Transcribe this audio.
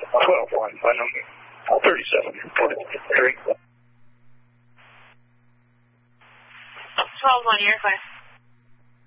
12-1, by number 37, reported. Harry. 12-1, you're fine.